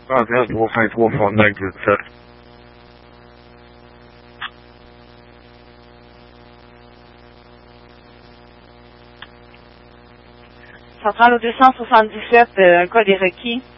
21 353 Centrale au 277, un code est requis.